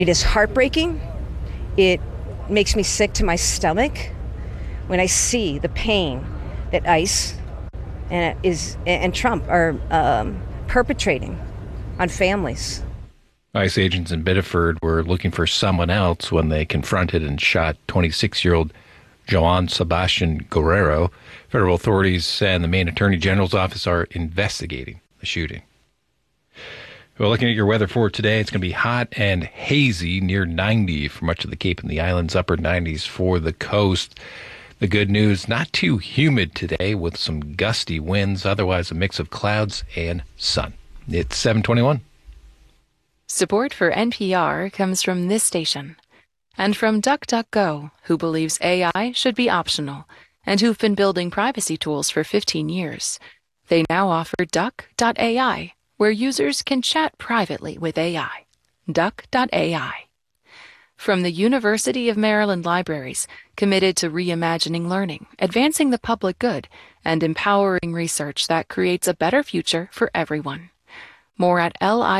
It is heartbreaking. It makes me sick to my stomach when I see the pain that ICE and Trump are perpetrating on families. ICE agents in Biddeford were looking for someone else when they confronted and shot 26-year-old Joan Sebastian Guerrero. Federal authorities and the Maine Attorney General's office are investigating the shooting. Well, looking at your weather for today, it's going to be hot and hazy, near 90 for much of the Cape and the islands, upper 90s for the coast. The good news, not too humid today with some gusty winds, otherwise a mix of clouds and sun. It's 7:21. Support for NPR comes from this station and from DuckDuckGo, who believes AI should be optional and who've been building privacy tools for 15 years. They now offer Duck.ai, where users can chat privately with AI. Duck.ai. From the University of Maryland Libraries, committed to reimagining learning, advancing the public good, and empowering research that creates a better future for everyone. More at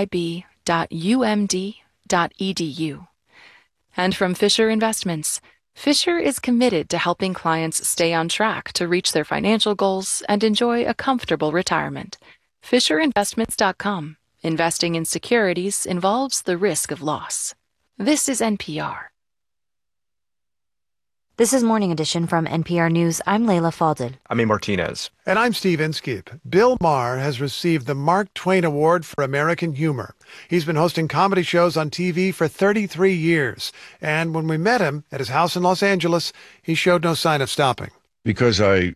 lib.umd.edu. And from Fisher Investments, Fisher is committed to helping clients stay on track to reach their financial goals and enjoy a comfortable retirement. FisherInvestments.com. Investing in securities involves the risk of loss. This is NPR. This is Morning Edition from NPR News. I'm Layla Falded. I'm A. Martinez. And I'm Steve Inskeep. Bill Maher has received the Mark Twain Award for American Humor. He's been hosting comedy shows on TV for 33 years. And when we met him at his house in Los Angeles, he showed no sign of stopping. Because I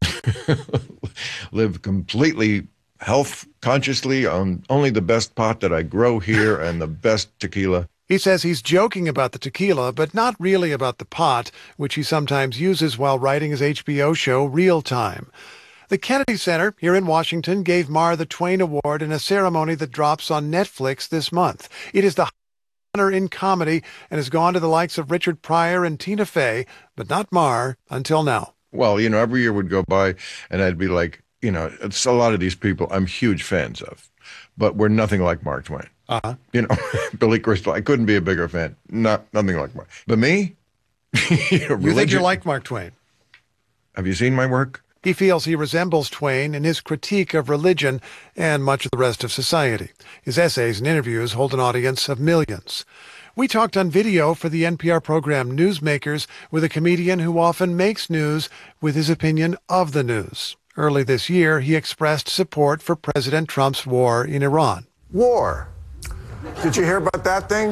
live completely health consciously on only the best pot that I grow here and the best tequila. He says he's joking about the tequila, but not really about the pot, which he sometimes uses while writing his HBO show Real Time. The Kennedy Center here in Washington gave Maher the Twain Award in a ceremony that drops on Netflix this month. It is the honor in comedy and has gone to the likes of Richard Pryor and Tina Fey, but not Maher until now. Well, every year would go by and I'd be like, it's a lot of these people I'm huge fans of, but we're nothing like Mark Twain. Uh-huh. Billy Crystal, I couldn't be a bigger fan. Nothing like Mark. But me? You think you're like Mark Twain? Have you seen my work? He feels he resembles Twain in his critique of religion and much of the rest of society. His essays and interviews hold an audience of millions. We talked on video for the NPR program Newsmakers with a comedian who often makes news with his opinion of the news. Early this year, he expressed support for President Trump's war in Iran. War. Did you hear about that thing?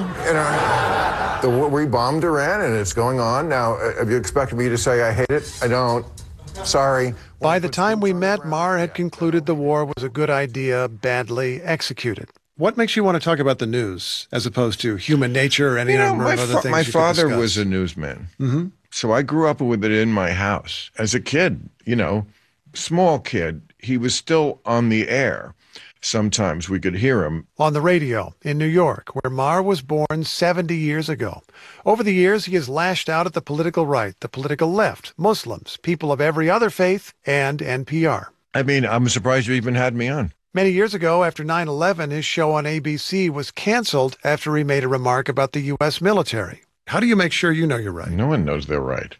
We bombed Iran and it's going on. Now, have you expected me to say I hate it? I don't. Sorry. By the time we met, Maher had concluded the war was a good idea, badly executed. What makes you want to talk about the news as opposed to human nature or any number of other things? My father was a newsman. Mm-hmm. So I grew up with it in my house. As a kid, small kid, he was still on the air. Sometimes we could hear him. On the radio in New York, where Maher was born 70 years ago. Over the years, he has lashed out at the political right, the political left, Muslims, people of every other faith, and NPR. I'm surprised you even had me on. Many years ago, after 9/11, his show on ABC was canceled after he made a remark about the U.S. military. How do you make sure you know you're right? No one knows they're right.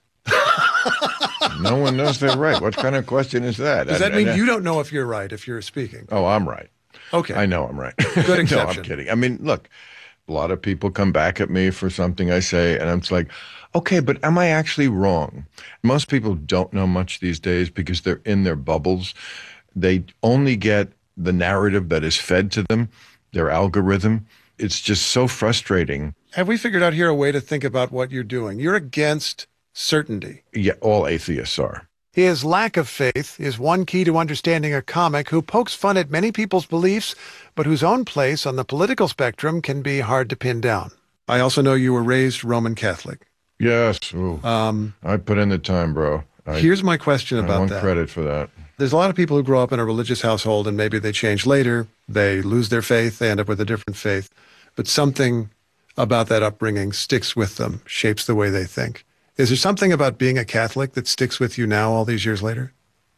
No one knows they're right. What kind of question is that? Does that mean you don't know if you're right if you're speaking? Oh, I'm right. Okay. I know I'm right. Good exception. No, I'm kidding. Look, a lot of people come back at me for something I say, and I'm just like, okay, but am I actually wrong? Most people don't know much these days because they're in their bubbles. They only get the narrative that is fed to them, their algorithm. It's just so frustrating. Have we figured out here a way to think about what you're doing? You're against certainty. Yeah, all atheists are. His lack of faith is one key to understanding a comic who pokes fun at many people's beliefs, but whose own place on the political spectrum can be hard to pin down. I also know you were raised Roman Catholic. Yes. I put in the time, bro. Here's my question about that. I want credit for that. There's a lot of people who grow up in a religious household and maybe they change later. They lose their faith. They end up with a different faith. But something about that upbringing sticks with them, shapes the way they think. Is there something about being a Catholic that sticks with you now all these years later?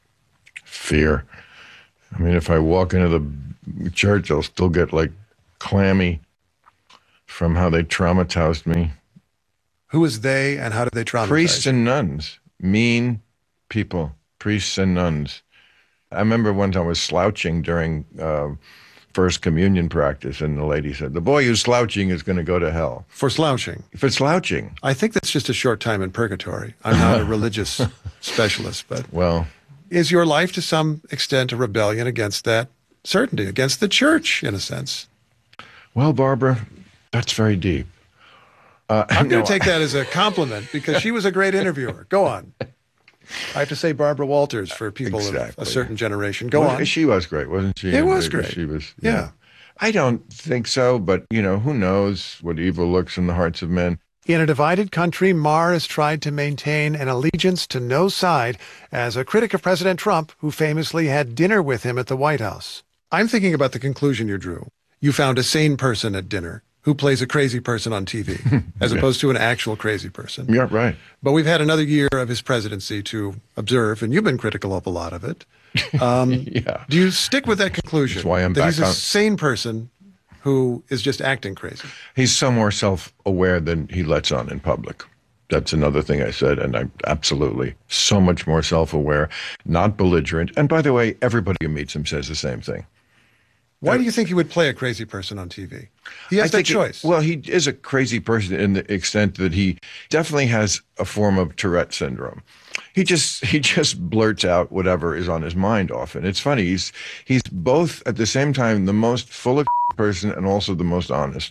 Fear. If I walk into the church, I'll still get clammy. from how they traumatized me. Who was they and how did they traumatize Priests you? and nuns, mean people, priests and nuns. I remember one time I was slouching during First Communion practice, and the lady said, "The boy who's slouching is going to go to hell." For slouching. For slouching. I think that's just a short time in purgatory. I'm not a religious specialist, but Well, is your life to some extent a rebellion against that certainty, against the church, in a sense? well, Barbara, that's very deep. I'm going no, to take that as a compliment because she was a great interviewer. Go on. I have to say Barbara Walters for people of Exactly. a certain generation. Go Well, on. She was great, wasn't she? It was great. She was. Yeah. I don't think so, but, who knows what evil looks in the hearts of men. In a divided country, Maher has tried to maintain an allegiance to no side as a critic of President Trump, who famously had dinner with him at the White House. I'm thinking about the conclusion you drew. You found a sane person at dinner who plays a crazy person on TV, as opposed to an actual crazy person. Yeah, right. But we've had another year of his presidency to observe, and you've been critical of a lot of it. Yeah. Do you stick with that conclusion? That's why I'm that back he's a on. sane person who is just acting crazy? He's so more self-aware than he lets on in public. That's another thing I said, and I'm absolutely so much more self-aware, not belligerent. And by the way, everybody who meets him says the same thing. Why do you think he would play a crazy person on TV? He has that choice. Well, he is a crazy person in the extent that he definitely has a form of Tourette syndrome. He just blurts out whatever is on his mind often. It's funny. He's both at the same time the most full of person and also the most honest.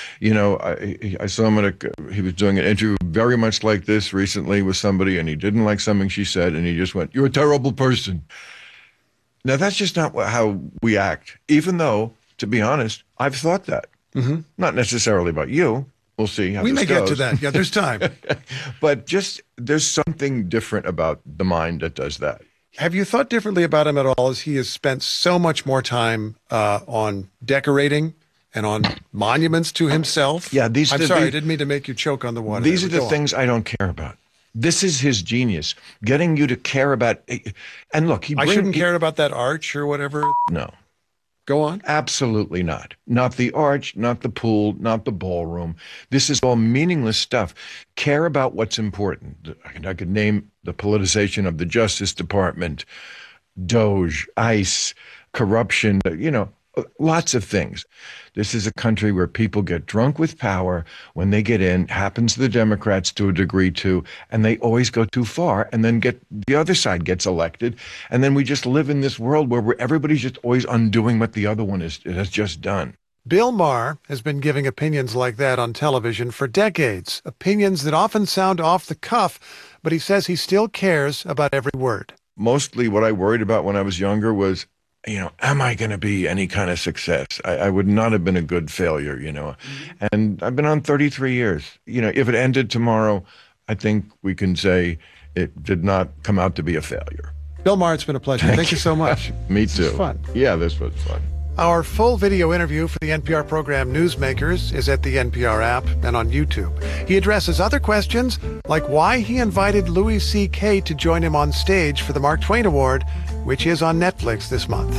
I saw him he was doing an interview very much like this recently with somebody, and he didn't like something she said, and he just went, "You're a terrible person." Now, that's just not how we act, even though, to be honest, I've thought that. Mm-hmm. Not necessarily about you. We'll see how we this may goes. get to that. Yeah, there's time. But just there's something different about the mind that does that. Have you thought differently about him at all as he has spent so much more time on decorating and on monuments to himself? Yeah, I'm sorry, I didn't mean to make you choke on the water. These are the things I don't care about. This is his genius, getting you to care about. And look, I shouldn't care about that arch or whatever. No. Go on. Absolutely not. Not the arch, not the pool, not the ballroom. This is all meaningless stuff. Care about what's important. I could name the politicization of the Justice Department, Doge, ICE, corruption, lots of things. This is a country where people get drunk with power when they get in, happens to the Democrats to a degree too, and they always go too far, and then the other side gets elected, and then we just live in this world where everybody's just always undoing what the other one has just done. Bill Maher has been giving opinions like that on television for decades, opinions that often sound off the cuff, but he says he still cares about every word. Mostly what I worried about when I was younger was, am I going to be any kind of success? I would not have been a good failure, And I've been on 33 years. If it ended tomorrow, I think we can say it did not come out to be a failure. Bill Maher, it's been a pleasure. Thank you so much. Me too. This was fun. Yeah, this was fun. Our full video interview for the NPR program Newsmakers is at the NPR app and on YouTube. He addresses other questions like why he invited Louis C.K. to join him on stage for the Mark Twain Award, which is on Netflix this month.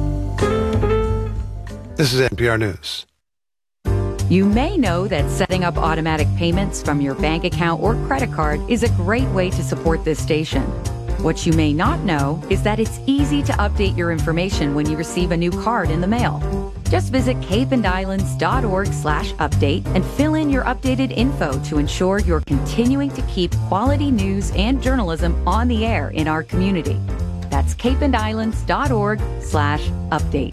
This is NPR News. You may know that setting up automatic payments from your bank account or credit card is a great way to support this station. What you may not know is that it's easy to update your information when you receive a new card in the mail. Just visit capeandislands.org/update and fill in your updated info to ensure you're continuing to keep quality news and journalism on the air in our community. That's capeandislands.org/update.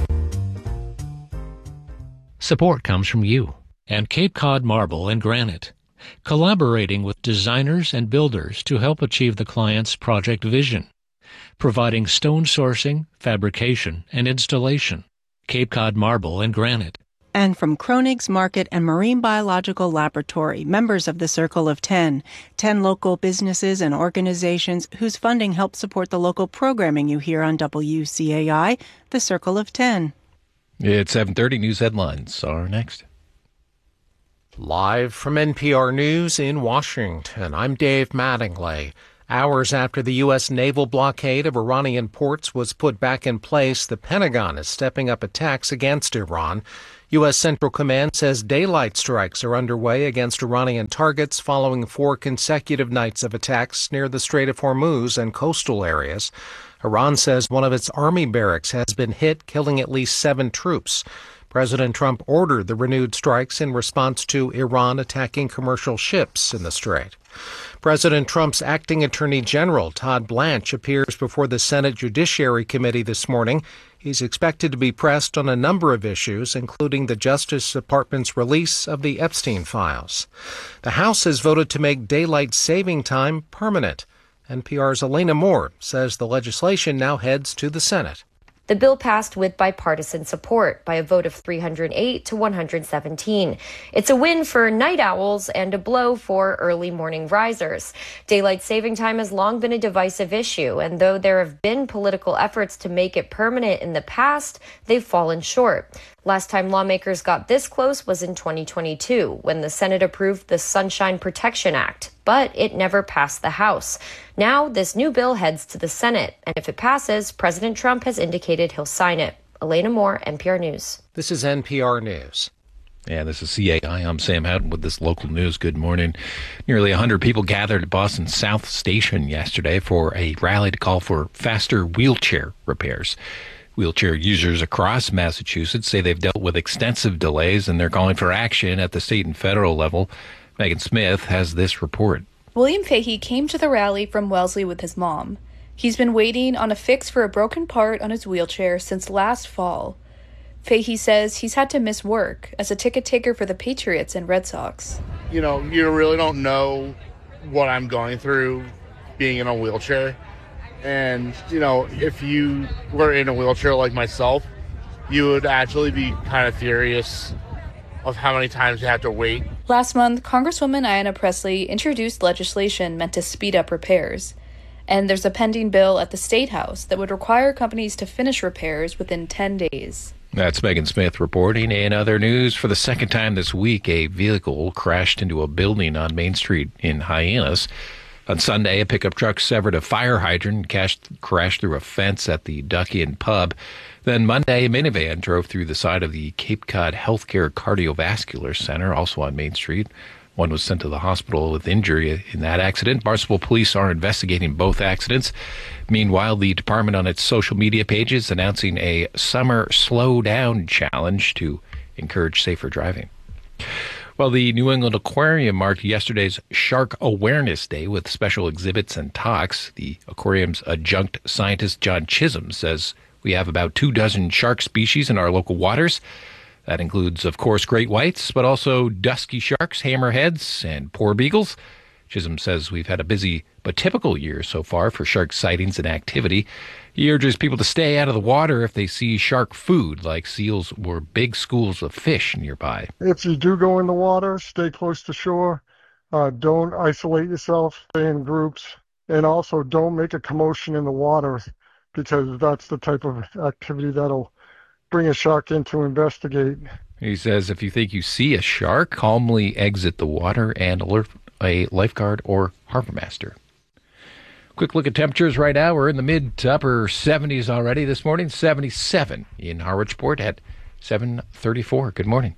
Support comes from you and Cape Cod Marble and Granite, collaborating with designers and builders to help achieve the client's project vision, providing stone sourcing, fabrication, and installation. Cape Cod Marble and Granite. And from Kronig's Market and Marine Biological Laboratory, members of the Circle of 10, 10 local businesses and organizations whose funding helps support the local programming you hear on WCAI, the Circle of 10. It's 7:30. News headlines are next. Live from NPR News in Washington, I'm Dave Mattingly. Hours after the U.S. naval blockade of Iranian ports was put back in place, the Pentagon is stepping up attacks against Iran. U.S. Central Command says daylight strikes are underway against Iranian targets following 4 consecutive nights of attacks near the Strait of Hormuz and coastal areas. Iran says one of its army barracks has been hit, killing at least 7 troops. President Trump ordered the renewed strikes in response to Iran attacking commercial ships in the strait. President Trump's acting Attorney General, Todd Blanche, appears before the Senate Judiciary Committee this morning. He's expected to be pressed on a number of issues, including the Justice Department's release of the Epstein files. The House has voted to make daylight saving time permanent. NPR's Elena Moore says the legislation now heads to the Senate. The bill passed with bipartisan support by a vote of 308 to 117. It's a win for night owls and a blow for early morning risers. Daylight saving time has long been a divisive issue, and though there have been political efforts to make it permanent in the past, they've fallen short. Last time lawmakers got this close was in 2022, when the Senate approved the Sunshine Protection Act, but it never passed the House. Now, this new bill heads to the Senate, and if it passes, President Trump has indicated he'll sign it. Elena Moore, NPR News. This is NPR News. Yeah, this is CAI. I'm Sam Houghton with this local news. Good morning. Nearly 100 people gathered at Boston South Station yesterday for a rally to call for faster wheelchair repairs. Wheelchair users across Massachusetts say they've dealt with extensive delays, and they're calling for action at the state and federal level. Megan Smith has this report. William Fahey came to the rally from Wellesley with his mom. He's been waiting on a fix for a broken part on his wheelchair since last fall. Fahey says he's had to miss work as a ticket taker for the Patriots and Red Sox. You really don't know what I'm going through being in a wheelchair. And, if you were in a wheelchair like myself, you would actually be kind of furious of how many times you have to wait. Last month, Congresswoman Ayanna Pressley introduced legislation meant to speed up repairs. And there's a pending bill at the State House that would require companies to finish repairs within 10 days. That's Megan Smith reporting. In other news, for the second time this week, a vehicle crashed into a building on Main Street in Hyannis. On Sunday, a pickup truck severed a fire hydrant and crashed through a fence at the Ducky Inn Pub. Then Monday, a minivan drove through the side of the Cape Cod Healthcare Cardiovascular Center, also on Main Street. One was sent to the hospital with injury in that accident. Barnstable police are investigating both accidents. Meanwhile, the department on its social media pages announcing a summer slow down challenge to encourage safer driving. Well, the New England Aquarium marked yesterday's Shark Awareness Day with special exhibits and talks. The aquarium's adjunct scientist John Chisholm says we have about 24 shark species in our local waters. That includes, of course, great whites, but also dusky sharks, hammerheads, and poor beagles. Chisholm says we've had a busy but typical year so far for shark sightings and activity. He urges people to stay out of the water if they see shark food, like seals or big schools of fish nearby. If you do go in the water, stay close to shore. Don't isolate yourself, stay in groups, and also don't make a commotion in the water, because that's the type of activity that'll bring a shark in to investigate. He says if you think you see a shark, calmly exit the water and alert a lifeguard or harbor master. Quick look at temperatures right now. We're in the mid to upper 70s already this morning. 77 in Harwichport at 7:34. Good morning.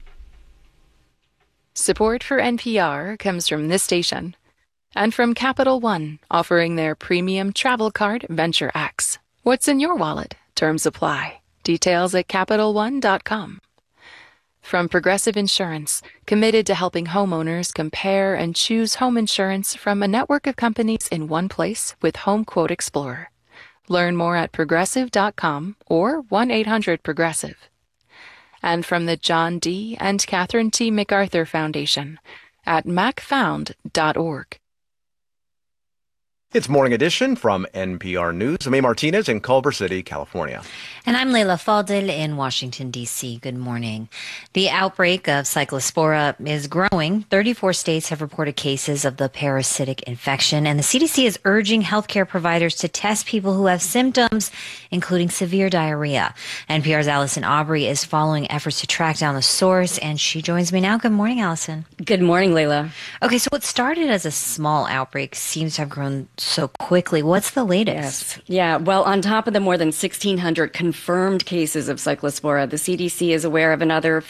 Support for NPR comes from this station and from Capital One, offering their premium travel card Venture X. What's in your wallet? Terms apply. Details at CapitalOne.com. From Progressive Insurance, committed to helping homeowners compare and choose home insurance from a network of companies in one place with Home Quote Explorer. Learn more at Progressive.com or 1-800-PROGRESSIVE. And from the John D. and Catherine T. MacArthur Foundation at macfound.org. It's Morning Edition from NPR News. I'm A. Martinez in Culver City, California. And I'm Leila Fadel in Washington, D.C. Good morning. The outbreak of Cyclospora is growing. 34 states have reported cases of the parasitic infection, and the CDC is urging healthcare providers to test people who have symptoms, including severe diarrhea. NPR's Allison Aubrey is following efforts to track down the source, and she joins me now. Good morning, Allison. Good morning, Leila. Okay, so what started as a small outbreak seems to have grown so quickly. What's the latest? Yes. Yeah. Well, on top of the more than 1,600 confirmed cases of Cyclospora, the CDC is aware of another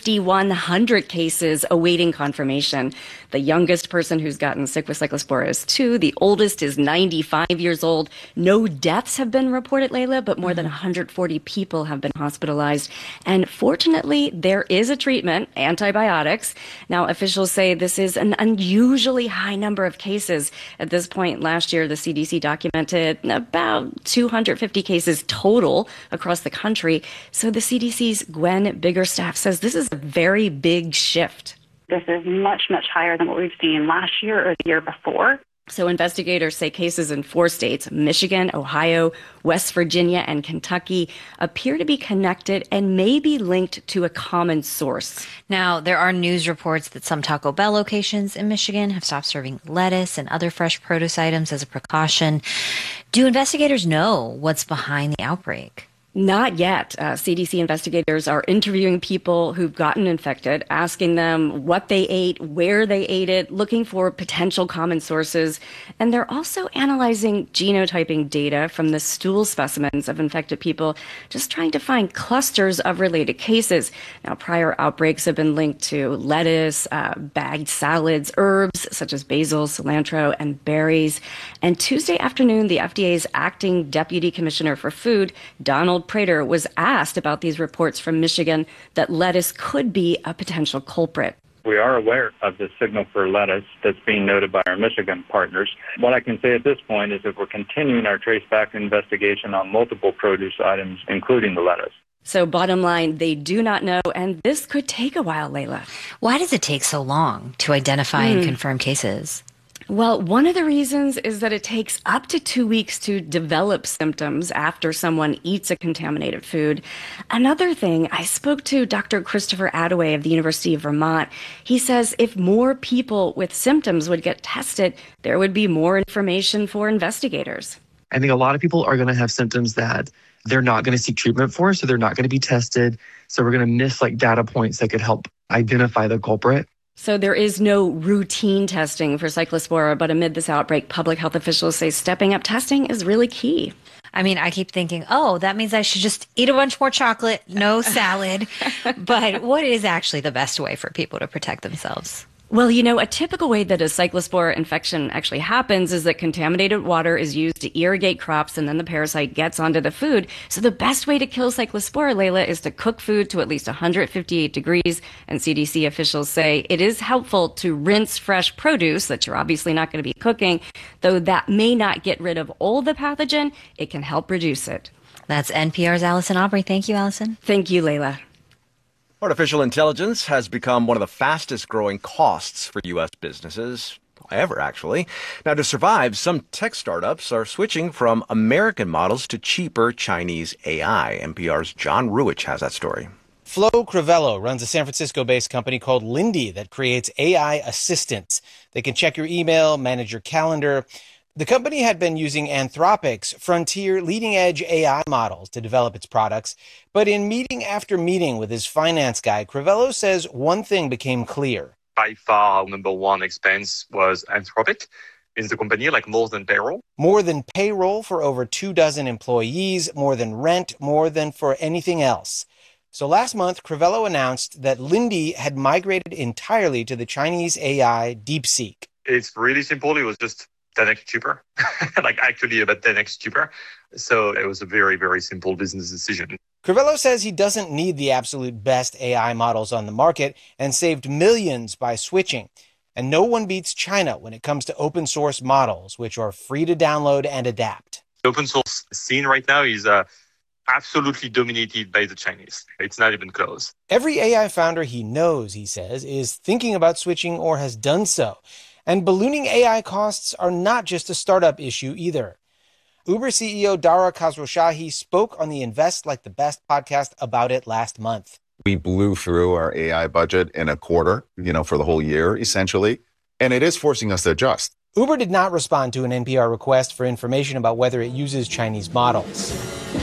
5,100 cases awaiting confirmation. The youngest person who's gotten sick with Cyclospora is 2. The oldest is 95 years old. No deaths have been reported, Layla, but more than 140 people have been hospitalized. And fortunately, there is a treatment, antibiotics. Now, officials say this is an unusually high number of cases. At this point last year, the CDC documented about 250 cases total across the country. So the CDC's Gwen Biggerstaff says this is a very big shift. This is much, much higher than what we've seen last year or the year before. So investigators say cases in 4 states, Michigan, Ohio, West Virginia, and Kentucky, appear to be connected and may be linked to a common source. Now, there are news reports that some Taco Bell locations in Michigan have stopped serving lettuce and other fresh produce items as a precaution. Do investigators know what's behind the outbreak? Not yet. CDC investigators are interviewing people who've gotten infected, asking them what they ate, where they ate it, looking for potential common sources. And they're also analyzing genotyping data from the stool specimens of infected people, just trying to find clusters of related cases. Now, prior outbreaks have been linked to lettuce, bagged salads, herbs such as basil, cilantro, and berries. And Tuesday afternoon, the FDA's acting deputy commissioner for food, Donald Prater, was asked about these reports from Michigan that lettuce could be a potential culprit. We are aware of the signal for lettuce that's being noted by our Michigan partners. What I can say at this point is that we're continuing our traceback investigation on multiple produce items, including the lettuce. So bottom line, they do not know, and this could take a while, Layla. Why does it take so long to identify and confirm cases? Well, one of the reasons is that it takes up to 2 weeks to develop symptoms after someone eats a contaminated food. Another thing, I spoke to Dr. Christopher Attaway of the University of Vermont. He says if more people with symptoms would get tested, there would be more information for investigators. I think a lot of people are going to have symptoms that they're not going to seek treatment for, so they're not going to be tested. So we're going to miss data points that could help identify the culprit. So there is no routine testing for Cyclospora, but amid this outbreak, public health officials say stepping up testing is really key. I mean, I keep thinking, oh, that means I should just eat a bunch more chocolate, no salad. But what is actually the best way for people to protect themselves? Well, a typical way that a Cyclospora infection actually happens is that contaminated water is used to irrigate crops and then the parasite gets onto the food. So the best way to kill Cyclospora, Layla, is to cook food to at least 158 degrees. And CDC officials say it is helpful to rinse fresh produce that you're obviously not going to be cooking, though that may not get rid of all the pathogen. It can help reduce it. That's NPR's Allison Aubrey. Thank you, Allison. Thank you, Layla. Artificial intelligence has become one of the fastest growing costs for U.S. businesses ever, actually. Now, to survive, some tech startups are switching from American models to cheaper Chinese AI. NPR's John Ruich has that story. Flo Crivello runs a San Francisco-based company called Lindy that creates AI assistants. They can check your email, manage your calendar. The company had been using Anthropic's frontier leading-edge AI models to develop its products, but in meeting after meeting with his finance guy, Crivello says one thing became clear. By far, number one expense was Anthropic in the company, more than payroll. More than payroll for over 24 employees, more than rent, more than for anything else. So last month, Crivello announced that Lindy had migrated entirely to the Chinese AI DeepSeek. It's really simple. It was just 10x cheaper, actually about 10x cheaper. So it was a very, very simple business decision. Crivello says he doesn't need the absolute best AI models on the market and saved millions by switching. And no one beats China when it comes to open source models, which are free to download and adapt. The open source scene right now is absolutely dominated by the Chinese. It's not even close. Every AI founder he knows, he says, is thinking about switching or has done so. And ballooning AI costs are not just a startup issue either. Uber CEO Dara Khosrowshahi spoke on the Invest Like the Best podcast about it last month. We blew through our AI budget in a quarter, for the whole year, essentially. And it is forcing us to adjust. Uber did not respond to an NPR request for information about whether it uses Chinese models.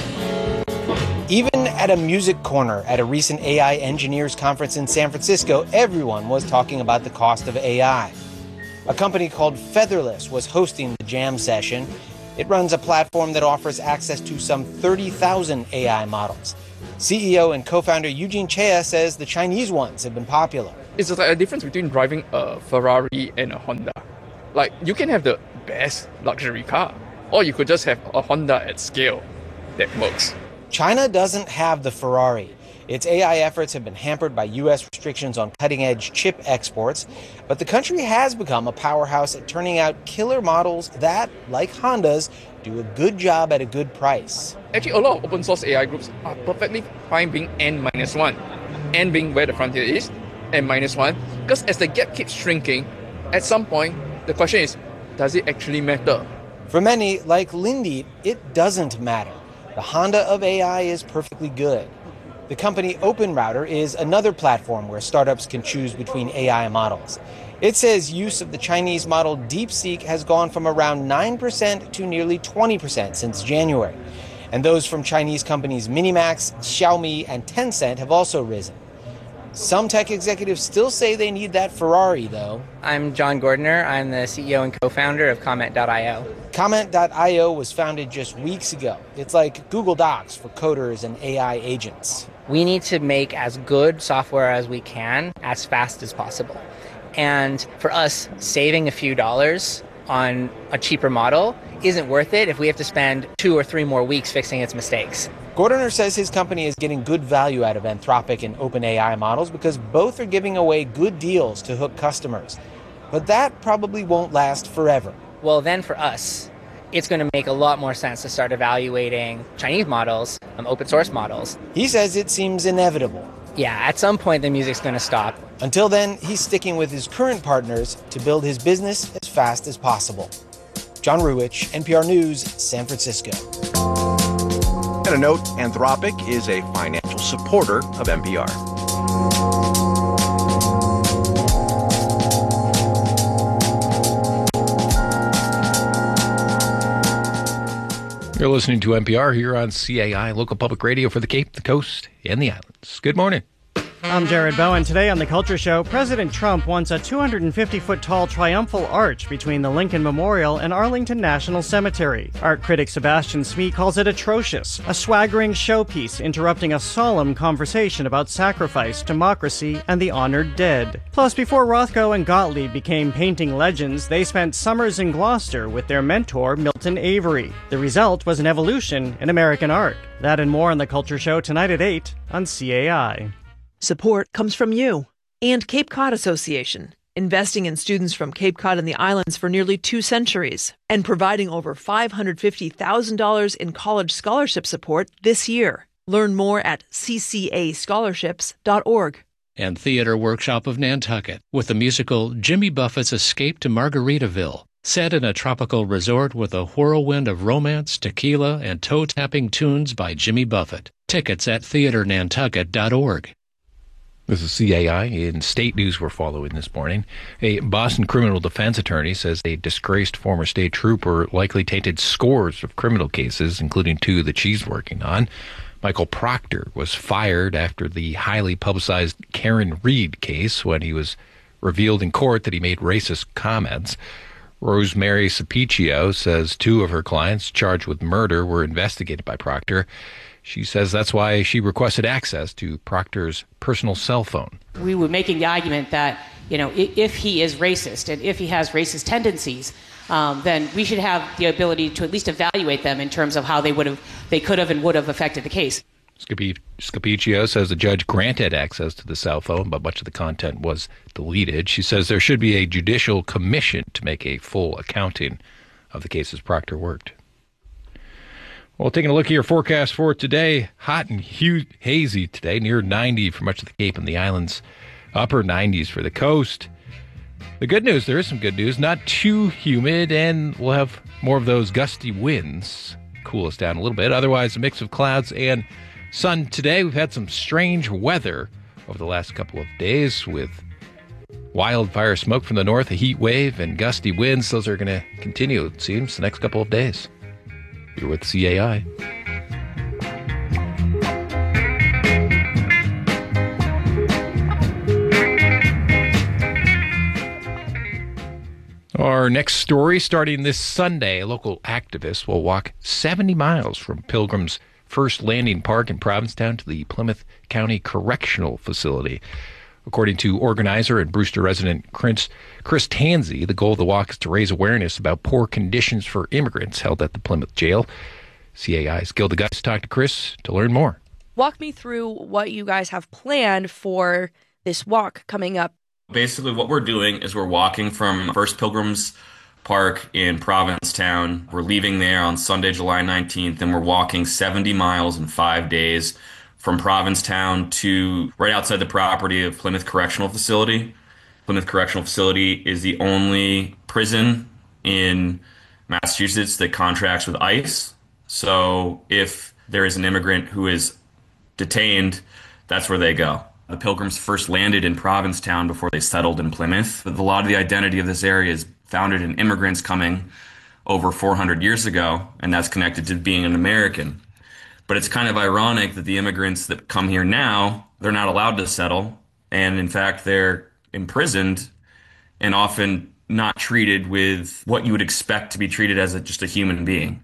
Even at a music corner at a recent AI engineers conference in San Francisco, everyone was talking about the cost of AI. A company called Featherless was hosting the jam session. It runs a platform that offers access to some 30,000 AI models. CEO and co-founder Eugene Chea says the Chinese ones have been popular. It's like a difference between driving a Ferrari and a Honda. Like, you can have the best luxury car, or you could just have a Honda at scale that works. China doesn't have the Ferrari. Its AI efforts have been hampered by U.S. restrictions on cutting-edge chip exports, but the country has become a powerhouse at turning out killer models that, like Honda's, do a good job at a good price. Actually, a lot of open source AI groups are perfectly fine being N-1, N being where the frontier is, N-1, because as the gap keeps shrinking, at some point, the question is, does it actually matter? For many, like Lindy, it doesn't matter. The Honda of AI is perfectly good. The company OpenRouter is another platform where startups can choose between AI models. It says use of the Chinese model DeepSeek has gone from around 9% to nearly 20% since January. And those from Chinese companies Minimax, Xiaomi, and Tencent have also risen. Some tech executives still say they need that Ferrari, though. I'm John Gordner. I'm the CEO and co-founder of Comment.io. Comment.io was founded just weeks ago. It's like Google Docs for coders and AI agents. We need to make as good software as we can as fast as possible. And for us, saving a few dollars on a cheaper model isn't worth it if we have to spend 2 or 3 more weeks fixing its mistakes. Gordner says his company is getting good value out of Anthropic and OpenAI models because both are giving away good deals to hook customers. But that probably won't last forever. Well, then for us, it's going to make a lot more sense to start evaluating Chinese models, open source models. He says it seems inevitable. Yeah, at some point the music's going to stop. Until then, he's sticking with his current partners to build his business as fast as possible. John Ruwitch, NPR News, San Francisco. And a note, Anthropic is a financial supporter of NPR. You're listening to NPR here on CAI, local public radio for the Cape, the Coast, and the Islands. Good morning. I'm Jared Bowen. Today on The Culture Show, President Trump wants a 250-foot-tall triumphal arch between the Lincoln Memorial and Arlington National Cemetery. Art critic Sebastian Smee calls it atrocious, a swaggering showpiece interrupting a solemn conversation about sacrifice, democracy, and the honored dead. Plus, before Rothko and Gottlieb became painting legends, they spent summers in Gloucester with their mentor, Milton Avery. The result was an evolution in American art. That and more on The Culture Show tonight at 8 on CAI. Support comes from you and Cape Cod Association, investing in students from Cape Cod and the islands for nearly 2 centuries and providing over $550,000 in college scholarship support this year. Learn more at ccascholarships.org. And Theater Workshop of Nantucket with the musical Jimmy Buffett's Escape to Margaritaville, set in a tropical resort with a whirlwind of romance, tequila, and toe-tapping tunes by Jimmy Buffett. Tickets at theaternantucket.org. This is CAI. In state news we're following this morning. A Boston criminal defense attorney says a disgraced former state trooper likely tainted scores of criminal cases, including 2 that she's working on. Michael Proctor was fired after the highly publicized Karen Reed case when he was revealed in court that he made racist comments. Rosemary Sapiccio says 2 of her clients charged with murder were investigated by Proctor. She says that's why she requested access to Proctor's personal cell phone. We were making the argument that, if he is racist and if he has racist tendencies, then we should have the ability to at least evaluate them in terms of how they could have and would have affected the case. Scapiccio says the judge granted access to the cell phone, but much of the content was deleted. She says there should be a judicial commission to make a full accounting of the cases Proctor worked. Well, taking a look at your forecast for today, hot and hazy today, near 90 for much of the Cape and the islands, upper 90s for the coast. The good news, there is some good news, not too humid, and we'll have more of those gusty winds, cool us down a little bit. Otherwise, a mix of clouds and sun today. We've had some strange weather over the last couple of days with wildfire smoke from the north, a heat wave, and gusty winds. Those are going to continue, it seems, the next couple of days. You're with CAI. Our next story, starting this Sunday, local activists will walk 70 miles from Pilgrim's First Landing Park in Provincetown to the Plymouth County Correctional Facility. According to organizer and Brewster resident Chris Tansey, the goal of the walk is to raise awareness about poor conditions for immigrants held at the Plymouth jail. CAI's Gilda Gutz talked to Chris to learn more. Walk me through what you guys have planned for this walk coming up. Basically, what we're doing is we're walking from First Pilgrim's Park in Provincetown. We're leaving there on Sunday, July 19th, and we're walking 70 miles in 5 days from Provincetown to right outside the property of Plymouth Correctional Facility. Plymouth Correctional Facility is the only prison in Massachusetts that contracts with ICE. So if there is an immigrant who is detained, that's where they go. The Pilgrims first landed in Provincetown before they settled in Plymouth. A lot of the identity of this area is founded in immigrants coming over 400 years ago, and that's connected to being an American. But it's kind of ironic that the immigrants that come here now, they're not allowed to settle, and in fact, they're imprisoned and often not treated with what you would expect to be treated as just a human being.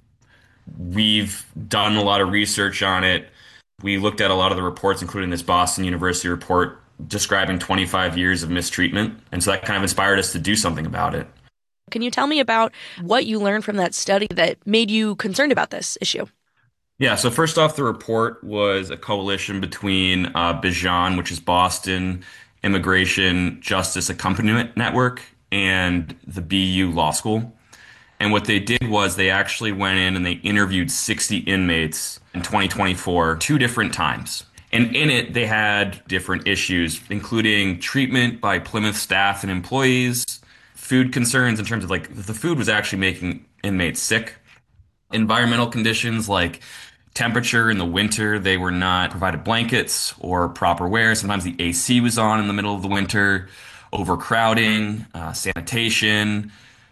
We've done a lot of research on it. We looked at a lot of the reports, including this Boston University report describing 25 years of mistreatment. And so that kind of inspired us to do something about it. Can you tell me about what you learned from that study that made you concerned about this issue? Yeah, so first off, the report was a coalition between BIJAN, which is Boston Immigration Justice Accompaniment Network, and the BU Law School. And what they did was they actually went in and they interviewed 60 inmates in 2024, 2 different times. And in it, they had different issues, including treatment by Plymouth staff and employees, food concerns in terms of like the food was actually making inmates sick, environmental conditions like temperature in the winter, they were not provided blankets or proper wear. Sometimes the AC was on in the middle of the winter, overcrowding, sanitation,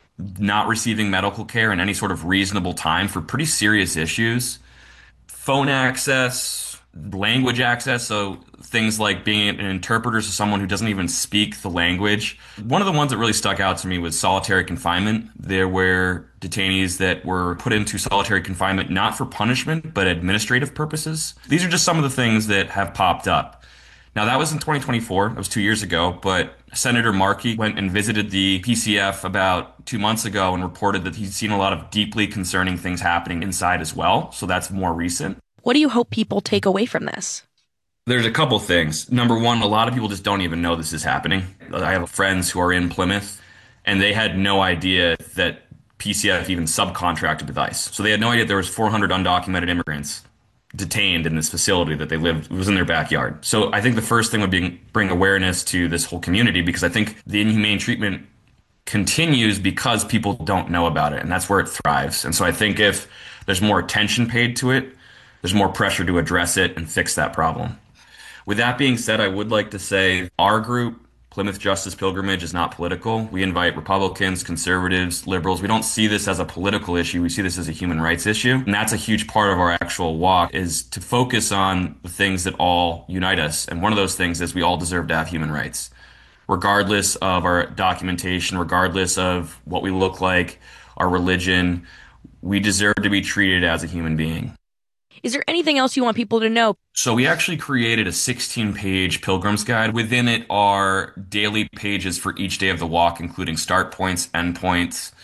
not receiving medical care in any sort of reasonable time for pretty serious issues. Phone access, language access, so things like being an interpreter to someone who doesn't even speak the language. One of the ones that really stuck out to me was solitary confinement. There were detainees that were put into solitary confinement not for punishment, but administrative purposes. These are just some of the things that have popped up. Now, that was in 2024. That was 2 years ago, but Senator Markey went and visited the PCF about 2 months ago and reported that he's seen a lot of deeply concerning things happening inside as well. So that's more recent. What do you hope people take away from this? There's a couple things. Number one, a lot of people just don't even know this is happening. I have friends who are in Plymouth, and they had no idea that PCF even subcontracted with ICE. So they had no idea there was 400 undocumented immigrants detained in this facility that they lived, it was in their backyard. So I think the first thing would be bring awareness to this whole community, because I think the inhumane treatment continues because people don't know about it, and that's where it thrives. And so I think if there's more attention paid to it, there's more pressure to address it and fix that problem. With that being said, I would like to say our group, Plymouth Justice Pilgrimage, is not political. We invite Republicans, conservatives, liberals. We don't see this as a political issue. We see this as a human rights issue. And that's a huge part of our actual walk, is to focus on the things that all unite us. And one of those things is we all deserve to have human rights. Regardless of our documentation, regardless of what we look like, our religion, we deserve to be treated as a human being. Is there anything else you want people to know? So we actually created a 16-page Pilgrim's Guide. Within it are daily pages for each day of the walk, including start points, end points,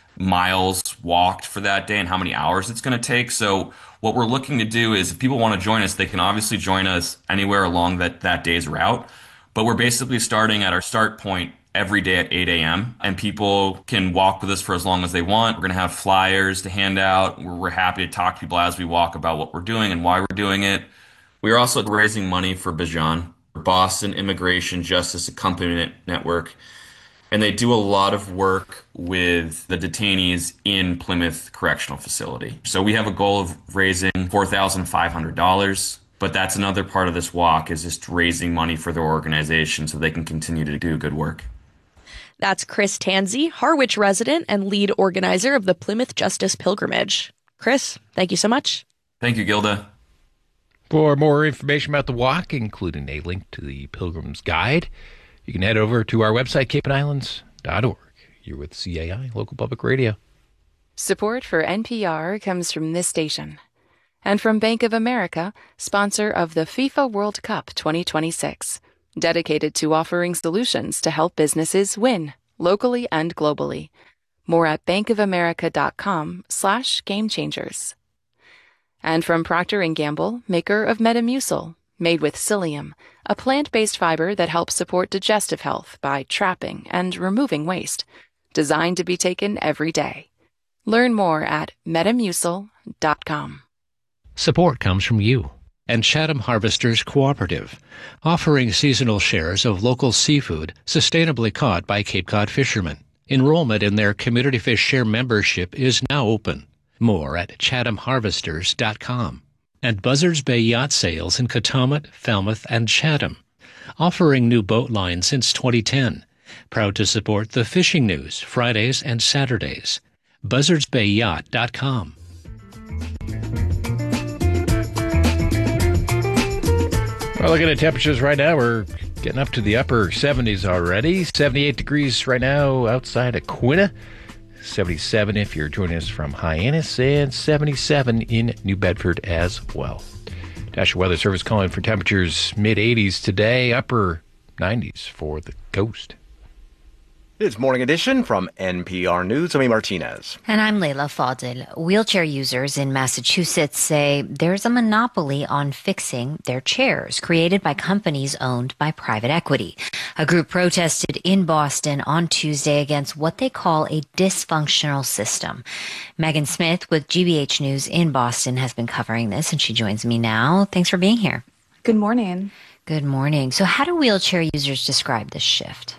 miles walked for that day, and how many hours it's going to take. So what we're looking to do is if people want to join us, they can obviously join us anywhere along that day's route. But we're basically starting at our start point every day at 8 a.m. and people can walk with us for as long as they want. We're going to have flyers to hand out. We're happy to talk to people as we walk about what we're doing and why we're doing it. We're also raising money for BIJAN, Boston Immigration Justice Accompaniment Network, and they do a lot of work with the detainees in Plymouth Correctional Facility. So we have a goal of raising $4,500. But that's another part of this walk, is just raising money for their organization so they can continue to do good work. That's Chris Tansey, Harwich resident and lead organizer of the Plymouth Justice Pilgrimage. Chris, thank you so much. Thank you, Gilda. For more information about the walk, including a link to the Pilgrim's Guide, you can head over to our website, capeandislands.org. You're with CAI, Local Public Radio. Support for NPR comes from this station. And from Bank of America, sponsor of the FIFA World Cup 2026, dedicated to offering solutions to help businesses win, locally and globally. More at bankofamerica.com/gamechangers. And from Procter & Gamble, maker of Metamucil, made with psyllium, a plant-based fiber that helps support digestive health by trapping and removing waste, designed to be taken every day. Learn more at metamucil.com. Support comes from you and Chatham Harvesters Cooperative, offering seasonal shares of local seafood sustainably caught by Cape Cod fishermen. Enrollment in their Community Fish Share membership is now open. More at chathamharvesters.com. And Buzzards Bay Yacht Sales in Katomet, Falmouth, and Chatham, offering new boat lines since 2010. Proud to support the fishing news Fridays and Saturdays. BuzzardsBayYacht.com. Well, looking at temperatures right now, we're getting up to the upper 70s already. 78 degrees right now outside Aquinnah. 77 if you're joining us from Hyannis, and 77 in New Bedford as well. National Weather Service calling for temperatures mid-80s today, upper 90s for the coast. It's Morning Edition from NPR News. I'm Martinez. And I'm Leila Fadil. Wheelchair users in Massachusetts say there's a monopoly on fixing their chairs created by companies owned by private equity. A group protested in Boston on Tuesday against what they call a dysfunctional system. Megan Smith with GBH News in Boston has been covering this, and she joins me now. Thanks for being here. Good morning. Good morning. So how do wheelchair users describe this shift?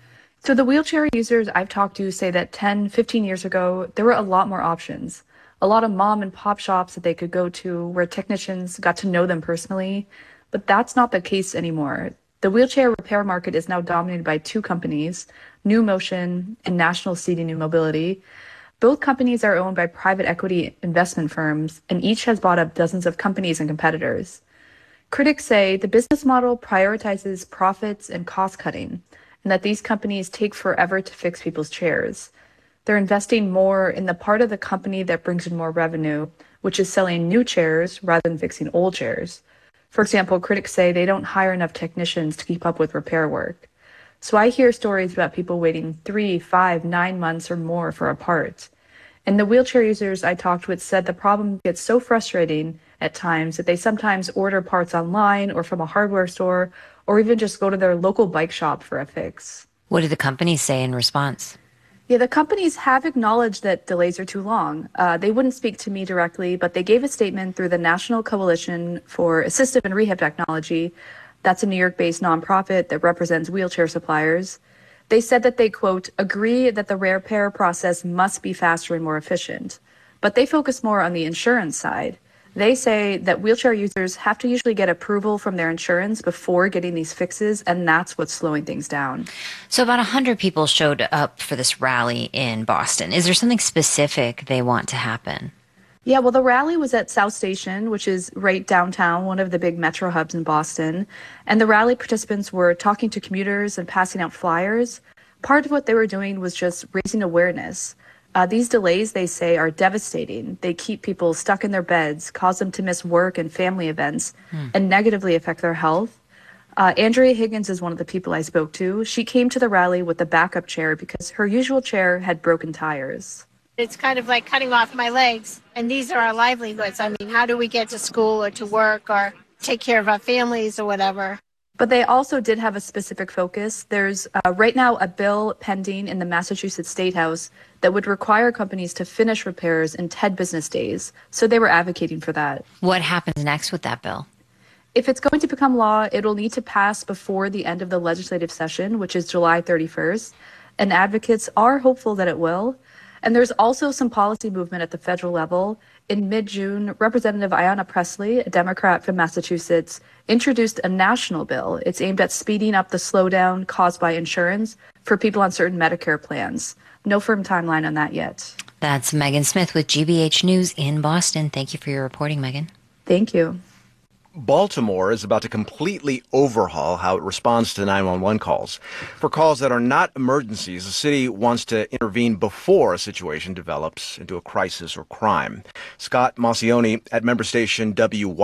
So the wheelchair users I've talked to say that 10, 15 years ago, there were a lot more options. A lot of mom and pop shops that they could go to where technicians got to know them personally. But that's not the case anymore. The wheelchair repair market is now dominated by two companies, New Motion and National Seating and Mobility. Both companies are owned by private equity investment firms, and each has bought up dozens of companies and competitors. Critics say the business model prioritizes profits and cost cutting, and that these companies take forever to fix people's chairs. They're investing more in the part of the company that brings in more revenue, which is selling new chairs rather than fixing old chairs. For example, critics say they don't hire enough technicians to keep up with repair work. So I hear stories about people waiting 3, 5, 9 months or more for a part. And the wheelchair users I talked with said the problem gets so frustrating at times that they sometimes order parts online or from a hardware store, or even just go to their local bike shop for a fix. What did the companies say in response? Yeah, the companies have acknowledged that delays are too long. They wouldn't speak to me directly, but they gave a statement through the National Coalition for Assistive and Rehab Technology. That's a New York-based nonprofit that represents wheelchair suppliers. They said that they, quote, agree that the repair process must be faster and more efficient. But they focus more on the insurance side. They say that wheelchair users have to usually get approval from their insurance before getting these fixes, and that's what's slowing things down. So about 100 people showed up for this rally in Boston. Is there something specific they want to happen? Yeah, well, the rally was at South Station, which is right downtown, one of the big metro hubs in Boston. And the rally participants were talking to commuters and passing out flyers. Part of what they were doing was just raising awareness. These delays, they say, are devastating. They keep people stuck in their beds, cause them to miss work and family events, and negatively affect their health. Andrea Higgins is one of the people I spoke to. She came to the rally with a backup chair because her usual chair had broken tires. It's kind of like cutting off my legs, and these are our livelihoods. I mean, how do we get to school or to work or take care of our families or whatever? But they also did have a specific focus. There's right now a bill pending in the Massachusetts State House that would require companies to finish repairs in 10 business days. So they were advocating for that. What happens next with that bill? If it's going to become law, it'll need to pass before the end of the legislative session, which is July 31st. And advocates are hopeful that it will. And there's also some policy movement at the federal level. In mid-June, Representative Ayanna Pressley, a Democrat from Massachusetts, introduced a national bill. It's aimed at speeding up the slowdown caused by insurance for people on certain Medicare plans. No firm timeline on that yet. That's Megan Smith with GBH News in Boston. Thank you for your reporting, Megan. Thank you. Baltimore is about to completely overhaul how it responds to 911 calls. For calls that are not emergencies, the city wants to intervene before a situation develops into a crisis or crime. Scott Maucione at member station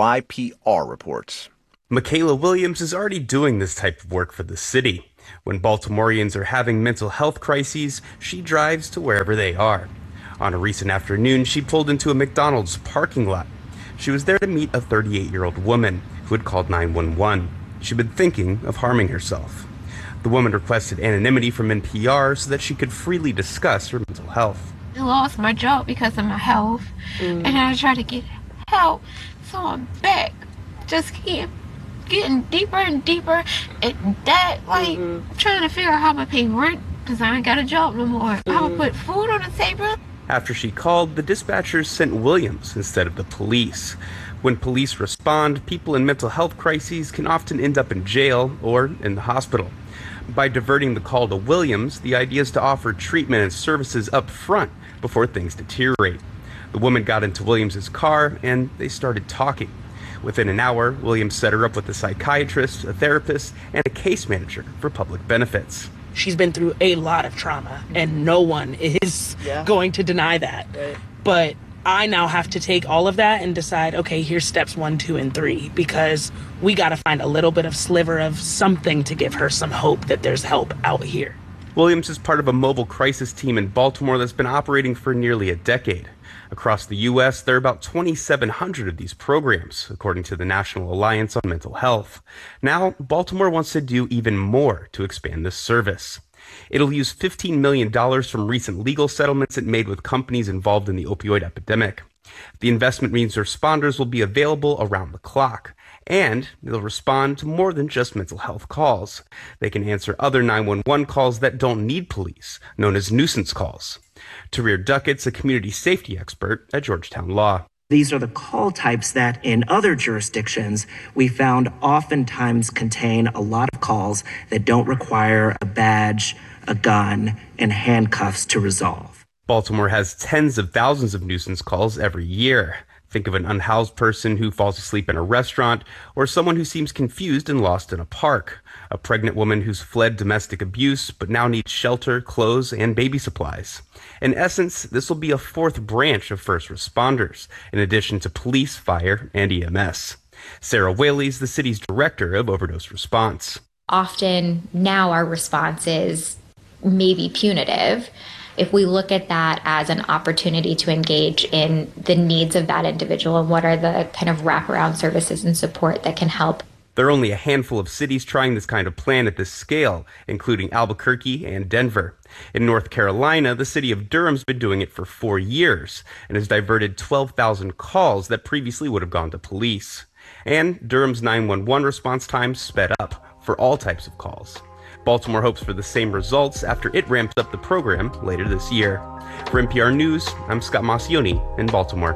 WYPR reports. Michaela Williams is already doing this type of work for the city. When Baltimoreans are having mental health crises, she drives to wherever they are. On a recent afternoon, she pulled into a McDonald's parking lot. She was there to meet a 38-year-old woman who had called 911. She'd been thinking of harming herself. The woman requested anonymity from NPR so that she could freely discuss her mental health. I lost my job because of my health, and I tried to get help, so I'm back. Just keep getting deeper and deeper in debt, trying to figure out how I'm going to pay rent because I ain't got a job no more. How to put food on the table. After she called, the dispatchers sent Williams instead of the police. When police respond, people in mental health crises can often end up in jail or in the hospital. By diverting the call to Williams, the idea is to offer treatment and services up front before things deteriorate. The woman got into Williams's car and they started talking. Within an hour, Williams set her up with a psychiatrist, a therapist, and a case manager for public benefits. She's been through a lot of trauma, and no one is going to deny that. Right. But I now have to take all of that and decide, okay, here's steps 1, 2, and 3, because we got to find a little bit of sliver of something to give her some hope that there's help out here. Williams is part of a mobile crisis team in Baltimore that's been operating for nearly a decade. Across the U.S., there are about 2,700 of these programs, according to the National Alliance on Mental Health. Now, Baltimore wants to do even more to expand this service. It'll use $15 million from recent legal settlements it made with companies involved in the opioid epidemic. The investment means responders will be available around the clock, and they'll respond to more than just mental health calls. They can answer other 911 calls that don't need police, known as nuisance calls. Tarir Duckett's a community safety expert at Georgetown Law. These are the call types that in other jurisdictions we found oftentimes contain a lot of calls that don't require a badge, a gun, and handcuffs to resolve. Baltimore has tens of thousands of nuisance calls every year. Think of an unhoused person who falls asleep in a restaurant, or someone who seems confused and lost in a park, a pregnant woman who's fled domestic abuse but now needs shelter, clothes, and baby supplies. In essence, this will be a fourth branch of first responders, in addition to police, fire, and EMS. Sarah Whaley's the city's director of overdose response. Often now our response is maybe punitive. If we look at that as an opportunity to engage in the needs of that individual and what are the kind of wraparound services and support that can help. There are only a handful of cities trying this kind of plan at this scale, including Albuquerque and Denver. In North Carolina, the city of Durham's been doing it for 4 years and has diverted 12,000 calls that previously would have gone to police. And Durham's 911 response times sped up for all types of calls. Baltimore hopes for the same results after it ramps up the program later this year. For NPR News, I'm Scott Maucione in Baltimore.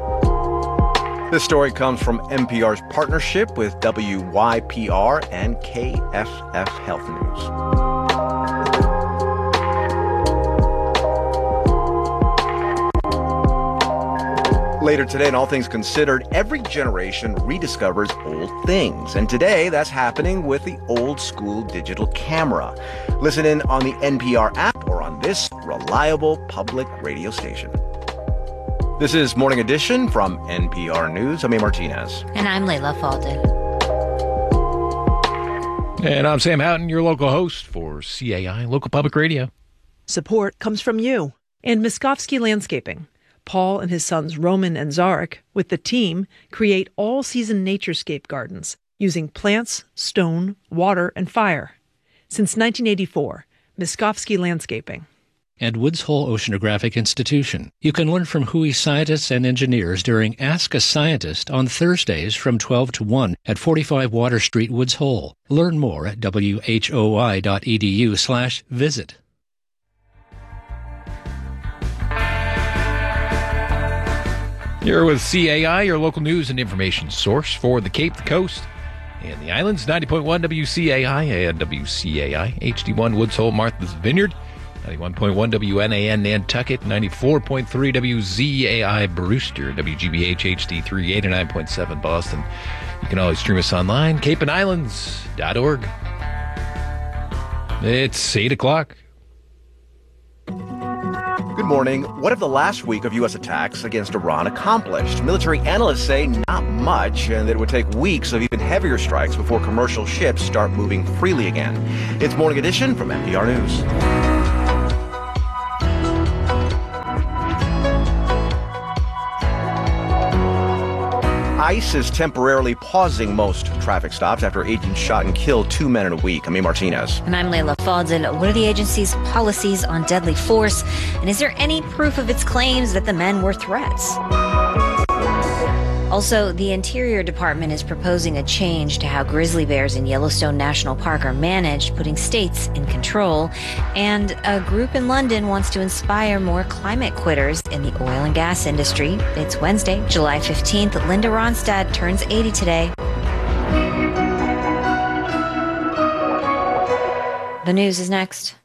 This story comes from NPR's partnership with WYPR and KFF Health News. Later today, in All Things Considered, every generation rediscovers old things. And today, that's happening with the old school digital camera. Listen in on the NPR app or on this reliable public radio station. This is Morning Edition from NPR News. I'm A. Martinez. And I'm Layla Falden. And I'm Sam Houghton, your local host for CAI, Local Public Radio. Support comes from you and Miskovsky Landscaping. Paul and his sons Roman and Zarek, with the team, create all-season naturescape gardens using plants, stone, water, and fire. Since 1984, Miskovsky Landscaping. And Woods Hole Oceanographic Institution. You can learn from WHOI scientists and engineers during Ask a Scientist on Thursdays from 12 to 1 at 45 Water Street, Woods Hole. Learn more at whoi.edu/visit. You're with CAI, your local news and information source for the Cape, the Coast, and the islands. 90.1 WCAI and WCAI HD1 Woods Hole, Martha's Vineyard. 91.1 WNAN Nantucket, 94.3 WZAI Brewster, WGBH HD3, 89.7 Boston. You can always stream us online, capeandislands.org. It's 8 o'clock. Good morning. What have the last week of U.S. attacks against Iran accomplished? Military analysts say not much, and that it would take weeks of even heavier strikes before commercial ships start moving freely again. It's Morning Edition from NPR News. ICE is temporarily pausing most traffic stops after agents shot and killed 2 men in a week. I'm Martinez. And I'm Leila Fadel. What are the agency's policies on deadly force? And is there any proof of its claims that the men were threats? Also, the Interior Department is proposing a change to how grizzly bears in Yellowstone National Park are managed, putting states in control. And a group in London wants to inspire more climate quitters in the oil and gas industry. It's Wednesday, July 15th. Linda Ronstadt turns 80 today. The news is next.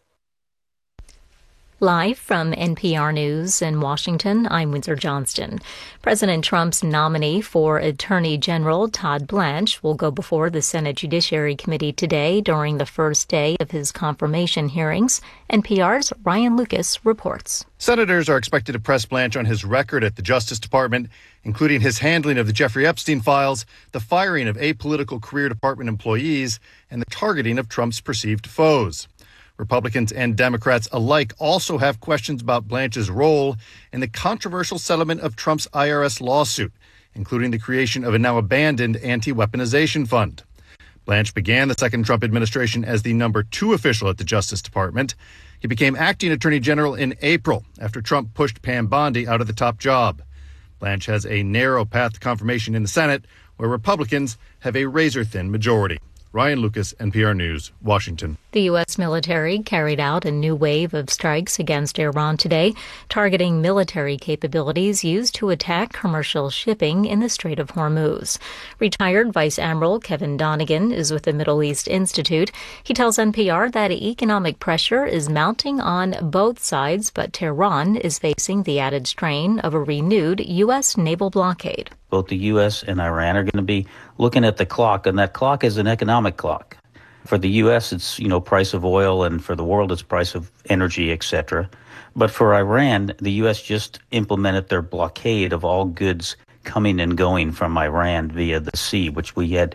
Live from NPR News in Washington, I'm Windsor Johnston. President Trump's nominee for Attorney General Todd Blanche will go before the Senate Judiciary Committee today during the first day of his confirmation hearings. NPR's Ryan Lucas reports. Senators are expected to press Blanche on his record at the Justice Department, including his handling of the Jeffrey Epstein files, the firing of apolitical career department employees, and the targeting of Trump's perceived foes. Republicans and Democrats alike also have questions about Blanche's role in the controversial settlement of Trump's IRS lawsuit, including the creation of a now abandoned anti-weaponization fund. Blanche began the second Trump administration as the number 2 official at the Justice Department. He became acting Attorney General in April after Trump pushed Pam Bondi out of the top job. Blanche has a narrow path to confirmation in the Senate, where Republicans have a razor-thin majority. Ryan Lucas, NPR News, Washington. The U.S. military carried out a new wave of strikes against Iran today, targeting military capabilities used to attack commercial shipping in the Strait of Hormuz. Retired Vice Admiral Kevin Donegan is with the Middle East Institute. He tells NPR that economic pressure is mounting on both sides, but Tehran is facing the added strain of a renewed U.S. naval blockade. Both the U.S. and Iran are going to be looking at the clock, and that clock is an economic clock. For the U.S., it's, price of oil, and for the world, it's price of energy, etc. But for Iran, the U.S. just implemented their blockade of all goods coming and going from Iran via the sea, which we had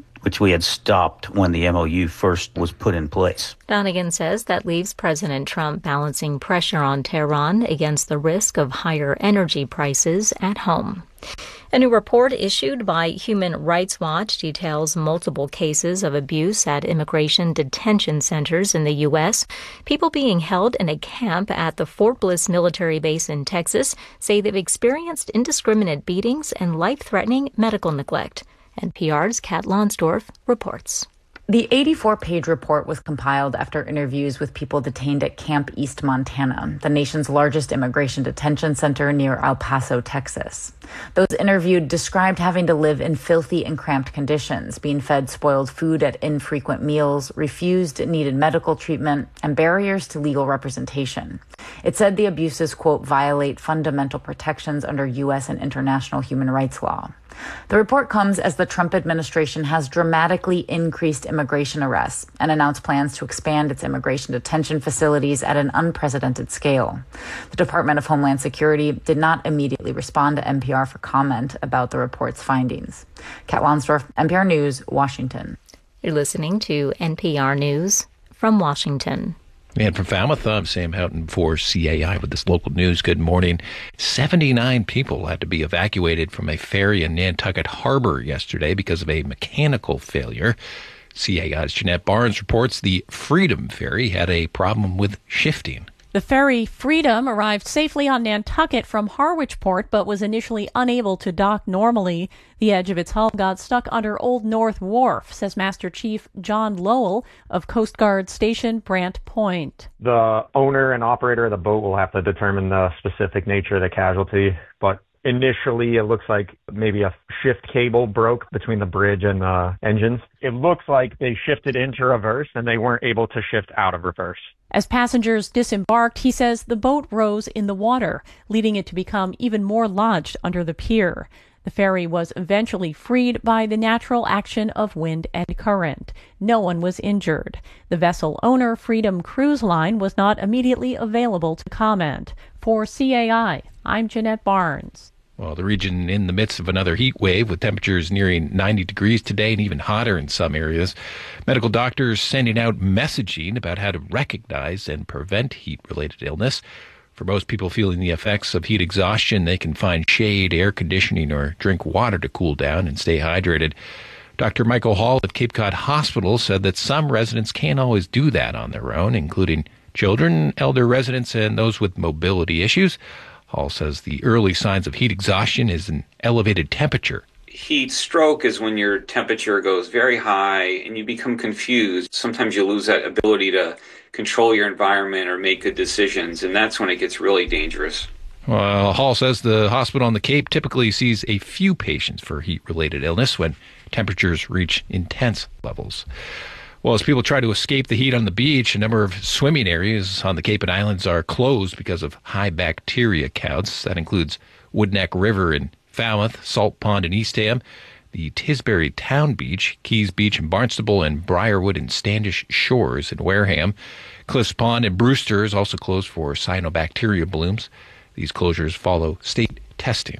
stopped when the MOU first was put in place. Donegan says that leaves President Trump balancing pressure on Tehran against the risk of higher energy prices at home. A new report issued by Human Rights Watch details multiple cases of abuse at immigration detention centers in the U.S. People being held in a camp at the Fort Bliss military base in Texas say they've experienced indiscriminate beatings and life-threatening medical neglect. NPR's Kat Lonsdorf reports. The 84-page report was compiled after interviews with people detained at Camp East Montana, the nation's largest immigration detention center near El Paso, Texas. Those interviewed described having to live in filthy and cramped conditions, being fed spoiled food at infrequent meals, refused needed medical treatment, and barriers to legal representation. It said the abuses, quote, violate fundamental protections under U.S. and international human rights law. The report comes as the Trump administration has dramatically increased immigration arrests and announced plans to expand its immigration detention facilities at an unprecedented scale. The Department of Homeland Security did not immediately respond to NPR for comment about the report's findings. Kat Lonsdorf, NPR News, Washington. You're listening to NPR News from Washington. And from Falmouth, I'm Sam Houghton for CAI with this local news. Good morning. 79 people had to be evacuated from a ferry in Nantucket Harbor yesterday because of a mechanical failure. CAI's Jeanette Barnes reports the Freedom Ferry had a problem with shifting. The ferry Freedom arrived safely on Nantucket from Harwich Port, but was initially unable to dock normally. The edge of its hull got stuck under Old North Wharf, says Master Chief John Lowell of Coast Guard Station Brant Point. The owner and operator of the boat will have to determine the specific nature of the casualty, but Initially, it looks like maybe a shift cable broke between the bridge and the engines. It looks like they shifted into reverse and they weren't able to shift out of reverse. As passengers disembarked, he says the boat rose in the water, leading it to become even more lodged under the pier. The ferry was eventually freed by the natural action of wind and current. No one was injured. The vessel owner, Freedom Cruise Line, was not immediately available to comment. For CAI, I'm Jeanette Barnes. Well, the region in the midst of another heat wave with temperatures nearing 90 degrees today and even hotter in some areas. Medical doctors sending out messaging about how to recognize and prevent heat-related illness. For most people feeling the effects of heat exhaustion, they can find shade, air conditioning, or drink water to cool down and stay hydrated. Dr. Michael Hall at Cape Cod Hospital said that some residents can't always do that on their own, including children, elder residents, and those with mobility issues. Hall says the early signs of heat exhaustion is an elevated temperature. Heat stroke is when your temperature goes very high and you become confused. Sometimes you lose that ability to control your environment or make good decisions, and that's when it gets really dangerous. Well, Hall says the hospital on the Cape typically sees a few patients for heat-related illness when temperatures reach intense levels. Well, as people try to escape the heat on the beach, a number of swimming areas on the Cape and Islands are closed because of high bacteria counts. That includes Woodneck River in Falmouth, Salt Pond in Eastham, the Tisbury Town Beach, Keys Beach in Barnstable, and Briarwood and Standish Shores in Wareham. Cliffs Pond in Brewster is also closed for cyanobacteria blooms. These closures follow state testing.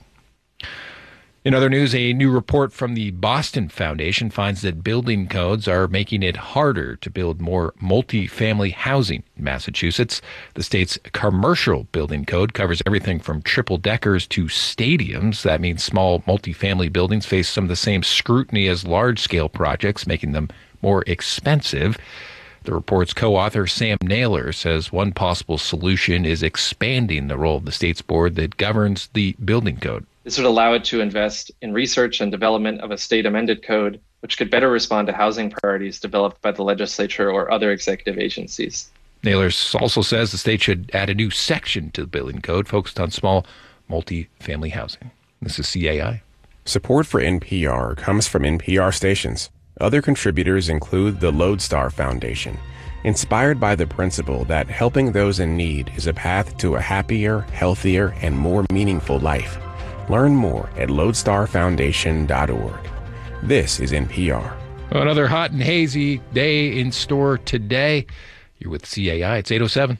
In other news, a new report from the Boston Foundation finds that building codes are making it harder to build more multi-family housing in Massachusetts. The state's commercial building code covers everything from triple-deckers to stadiums. That means small multi-family buildings face some of the same scrutiny as large-scale projects, making them more expensive. The report's co-author, Sam Naylor, says one possible solution is expanding the role of the state's board that governs the building code. This would allow it to invest in research and development of a state-amended code, which could better respond to housing priorities developed by the legislature or other executive agencies. Naylor also says the state should add a new section to the building code focused on small multi-family housing. This is CAI. Support for NPR comes from NPR stations. Other contributors include the Lodestar Foundation, inspired by the principle that helping those in need is a path to a happier, healthier, and more meaningful life. Learn more at lodestarfoundation.org. This is NPR. Another hot and hazy day in store today. You're with CAI. It's 8:07.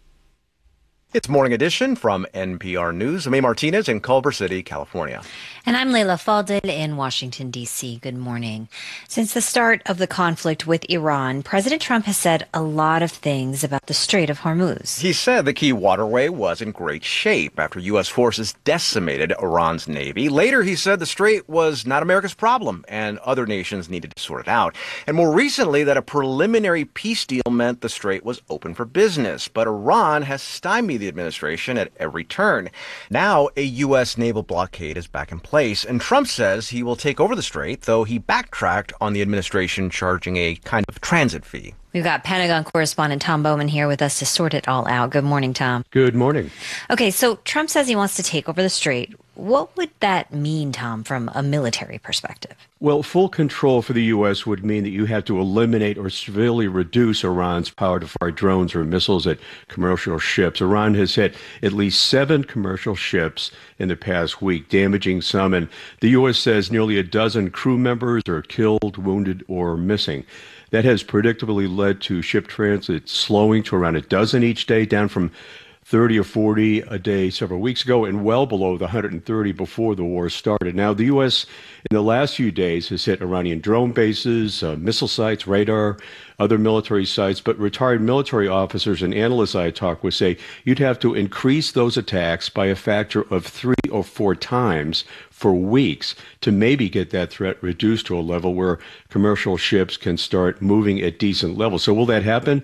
It's Morning Edition from NPR News. I'm A. Martinez in Culver City, California. And I'm Leila Fadel in Washington, D.C. Good morning. Since the start of the conflict with Iran, President Trump has said a lot of things about the Strait of Hormuz. He said the key waterway was in great shape after U.S. forces decimated Iran's navy. Later, he said the strait was not America's problem and other nations needed to sort it out. And more recently, that a preliminary peace deal meant the strait was open for business. But Iran has stymied the administration at every turn. Now, a U.S. naval blockade is back in place, and Trump says he will take over the strait, though he backtracked on the administration charging a kind of transit fee. We've got Pentagon correspondent Tom Bowman here with us to sort it all out. Good morning, Tom. Good morning. Okay, so Trump says he wants to take over the strait. What would that mean, Tom, from a military perspective? Well, full control for the U.S. would mean that you have to eliminate or severely reduce Iran's power to fire drones or missiles at commercial ships. Iran has hit at least 7 commercial ships in the past week, damaging some, and the U.S. says nearly a dozen crew members are killed, wounded, or missing. That has predictably led to ship transit slowing to around a dozen each day, down from 30 or 40 a day several weeks ago, and well below the 130 before the war started. Now, the U.S. in the last few days has hit Iranian drone bases, missile sites, radar, other military sites, but retired military officers and analysts I talk with say you'd have to increase those attacks by a factor of 3 or 4 times for weeks to maybe get that threat reduced to a level where commercial ships can start moving at decent levels. So will that happen?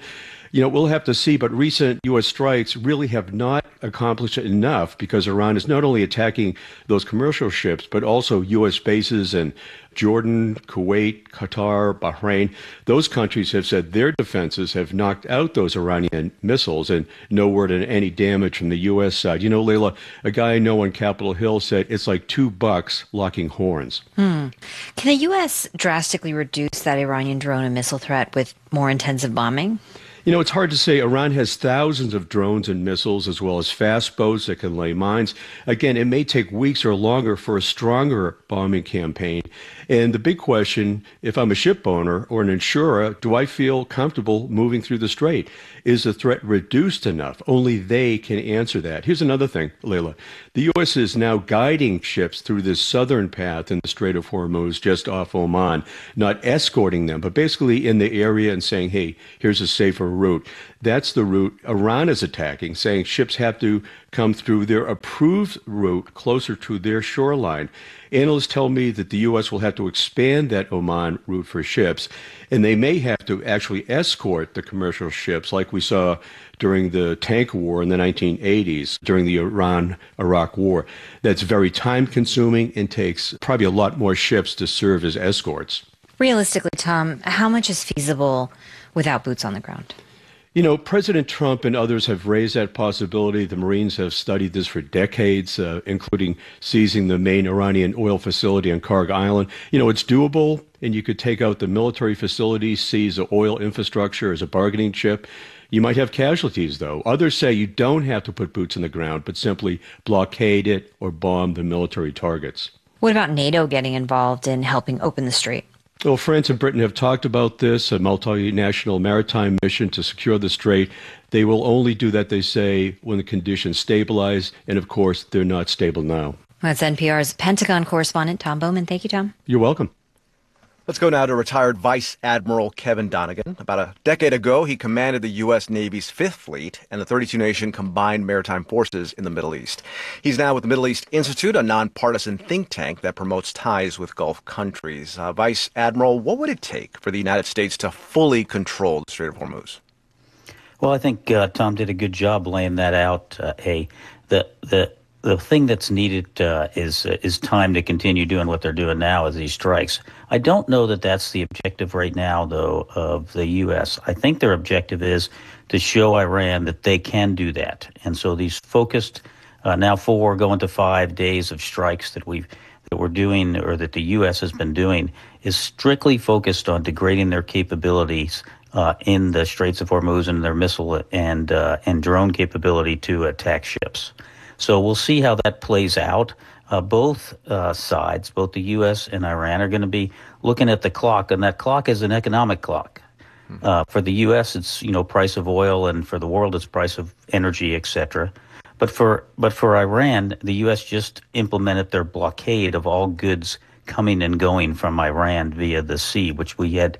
We'll have to see, but recent U.S. strikes really have not accomplished enough because Iran is not only attacking those commercial ships, but also U.S. bases in Jordan, Kuwait, Qatar, Bahrain. Those countries have said their defenses have knocked out those Iranian missiles, and no word on any damage from the U.S. side. Layla, a guy I know on Capitol Hill said it's like $2 locking horns. Can the U.S. drastically reduce that Iranian drone and missile threat with more intensive bombing? It's hard to say. Iran has thousands of drones and missiles, as well as fast boats that can lay mines. Again, it may take weeks or longer for a stronger bombing campaign. And the big question, if I'm a ship owner or an insurer, do I feel comfortable moving through the strait? Is the threat reduced enough? Only they can answer that. Here's another thing, Layla. The U.S. is now guiding ships through this southern path in the Strait of Hormuz, just off Oman, not escorting them, but basically in the area and saying, hey, here's a safer route. That's the route Iran is attacking, saying ships have to come through their approved route closer to their shoreline. Analysts tell me that the U.S. will have to expand that Oman route for ships, and they may have to actually escort the commercial ships like we saw during the tank war in the 1980s, during the Iran-Iraq war. That's very time-consuming and takes probably a lot more ships to serve as escorts. Realistically, Tom, how much is feasible without boots on the ground? President Trump and others have raised that possibility. The Marines have studied this for decades, including seizing the main Iranian oil facility on Karg Island. It's doable, and you could take out the military facilities, seize the oil infrastructure as a bargaining chip. You might have casualties, though. Others say you don't have to put boots on the ground, but simply blockade it or bomb the military targets. What about NATO getting involved in helping open the strait? Well, France and Britain have talked about this, a multinational maritime mission to secure the strait. They will only do that, they say, when the conditions stabilize. And of course, they're not stable now. That's NPR's Pentagon correspondent, Tom Bowman. Thank you, Tom. You're welcome. Let's go now to retired Vice Admiral Kevin Donegan. About a decade ago, he commanded the U.S. Navy's Fifth Fleet and the 32-nation combined maritime forces in the Middle East. He's now with the Middle East Institute, a nonpartisan think tank that promotes ties with Gulf countries. Vice Admiral, what would it take for the United States to fully control the Strait of Hormuz? Well, I think Tom did a good job laying that out. The thing that's needed is time to continue doing what they're doing now with these strikes. I don't know that that's the objective right now, though, of the U.S. I think their objective is to show Iran that they can do that. And so these focused, now 4 going to 5 days of strikes that we're doing, or that the U.S. has been doing, is strictly focused on degrading their capabilities in the Straits of Hormuz and their missile and drone capability to attack ships. So we'll see how that plays out. Both sides, both the U.S. and Iran, are going to be looking at the clock, and that clock is an economic clock. For the U.S., it's price of oil, and for the world, it's price of energy, etc. But for Iran, the U.S. just implemented their blockade of all goods coming and going from Iran via the sea, which we had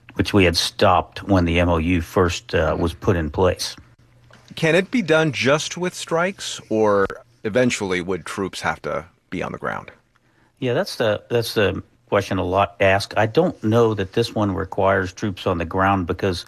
stopped when the MOU first was put in place. Can it be done just with strikes, or eventually would troops have to be on the ground? Yeah, that's the question a lot asked. I don't know that this one requires troops on the ground, because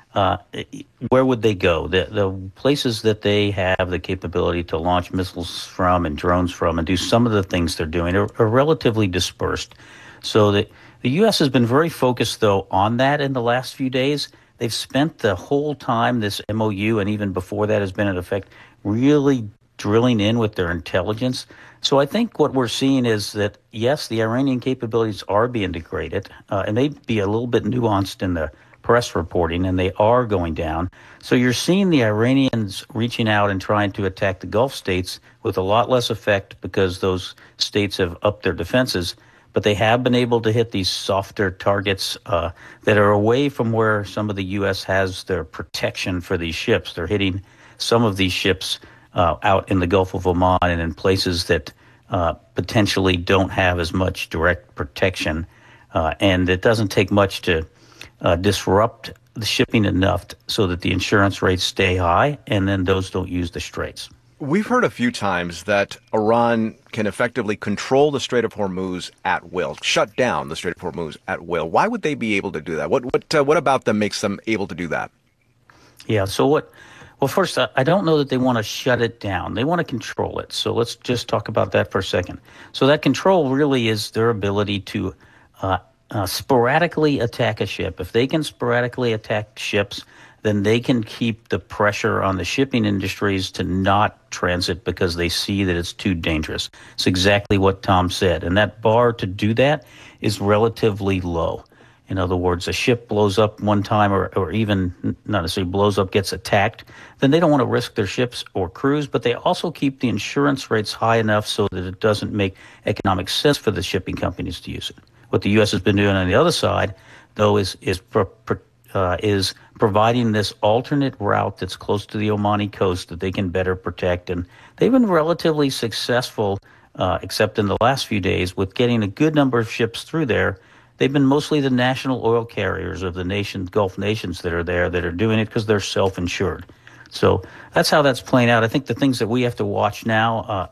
where would they go? The places that they have the capability to launch missiles from and drones from and do some of the things they're doing are relatively dispersed. So the U.S. has been very focused, though, on that in the last few days. They've spent the whole time this MOU, and even before that has been in effect, really drilling in with their intelligence. So I think what we're seeing is that, yes, the Iranian capabilities are being degraded. It may be a little bit nuanced in the press reporting, and they are going down. So you're seeing the Iranians reaching out and trying to attack the Gulf states with a lot less effect because those states have upped their defenses. But they have been able to hit these softer targets that are away from where some of the U.S. has their protection for these ships. They're hitting some of these ships out in the Gulf of Oman and in places that potentially don't have as much direct protection. And it doesn't take much to disrupt the shipping enough so that the insurance rates stay high, and then those don't use the straits. We've heard a few times that Iran can effectively control the Strait of Hormuz at will, shut down the Strait of Hormuz at will. Why would they be able to do that? What about them makes them able to do that? Yeah. So what? Well, first, I don't know that they want to shut it down. They want to control it. So let's just talk about that for a second. So that control really is their ability to sporadically attack a ship. If they can sporadically attack ships, then they can keep the pressure on the shipping industries to not transit because they see that it's too dangerous. It's exactly what Tom said. And that bar to do that is relatively low. In other words, a ship blows up one time or even not necessarily blows up, gets attacked, then they don't want to risk their ships or crews, but they also keep the insurance rates high enough so that it doesn't make economic sense for the shipping companies to use it. What the U.S. has been doing on the other side, though, is providing this alternate route that's close to the Omani coast that they can better protect. And they've been relatively successful, except in the last few days, with getting a good number of ships through there. They've been mostly the national oil carriers of the Gulf nations that are there that are doing it because they're self-insured. So that's how that's playing out. I think the things that we have to watch now,